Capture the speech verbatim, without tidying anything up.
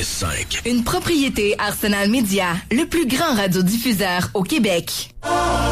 cinq. Une propriété Arsenal Média, le plus grand radiodiffuseur au Québec.